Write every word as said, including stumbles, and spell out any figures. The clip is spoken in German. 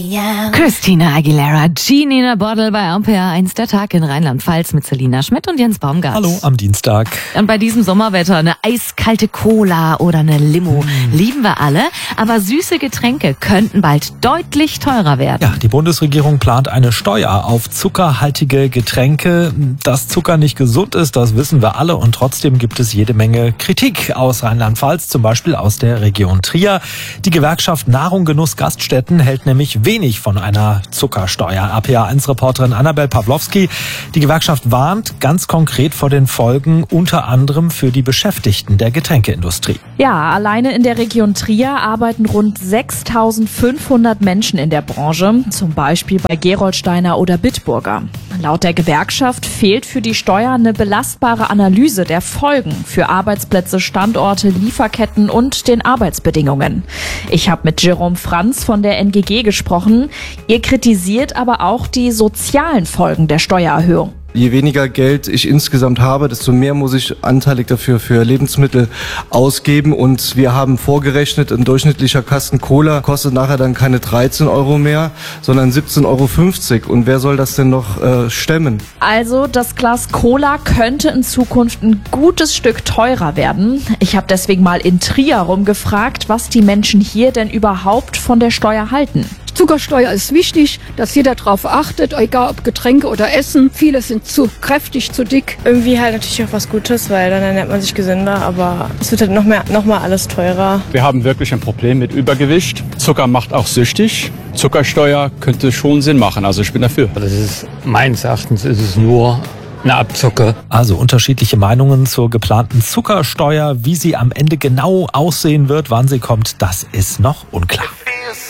Ja. Christina Aguilera, Genie in a Bottle bei R P R eins, der Tag in Rheinland-Pfalz mit Selina Schmidt und Jens Baumgart. Hallo am Dienstag. Und bei diesem Sommerwetter eine eiskalte Cola oder eine Limo mm. lieben wir alle, aber süße Getränke könnten bald deutlich teurer werden. Ja, die Bundesregierung plant eine Steuer auf zuckerhaltige Getränke. Dass Zucker nicht gesund ist, das wissen wir alle, und trotzdem gibt es jede Menge Kritik aus Rheinland-Pfalz, zum Beispiel aus der Region Trier. Die Gewerkschaft Nahrung, Genuss, Gaststätten hält nämlich wenig von einer Zuckersteuer. R P R eins Reporterin Annabel Pawlowski. Die Gewerkschaft warnt ganz konkret vor den Folgen, unter anderem für die Beschäftigten der Getränkeindustrie. Ja, alleine in der Region Trier arbeiten rund sechstausendfünfhundert Menschen in der Branche, zum Beispiel bei Gerolsteiner oder Bitburger. Laut der Gewerkschaft fehlt für die Steuer eine belastbare Analyse der Folgen für Arbeitsplätze, Standorte, Lieferketten und den Arbeitsbedingungen. Ich habe mit Jerome Franz von der N G G gesprochen. Ihr kritisiert aber auch die sozialen Folgen der Steuererhöhung. Je weniger Geld ich insgesamt habe, desto mehr muss ich anteilig dafür für Lebensmittel ausgeben. Und wir haben vorgerechnet, ein durchschnittlicher Kasten Cola kostet nachher dann keine dreizehn Euro mehr, sondern siebzehn Euro fünfzig. Und wer soll das denn noch äh, stemmen? Also das Glas Cola könnte in Zukunft ein gutes Stück teurer werden. Ich habe deswegen mal in Trier rumgefragt, was die Menschen hier denn überhaupt von der Steuer halten. Zuckersteuer ist wichtig, dass jeder darauf achtet, egal ob Getränke oder Essen. Viele sind zu kräftig, zu dick. Irgendwie halt natürlich auch was Gutes, weil dann ernährt man sich gesünder, aber es wird halt noch mehr, noch mal alles teurer. Wir haben wirklich ein Problem mit Übergewicht. Zucker macht auch süchtig. Zuckersteuer könnte schon Sinn machen, also ich bin dafür. Das ist, meines Erachtens ist es nur eine Abzocke. Also unterschiedliche Meinungen zur geplanten Zuckersteuer. Wie sie am Ende genau aussehen wird, wann sie kommt, das ist noch unklar.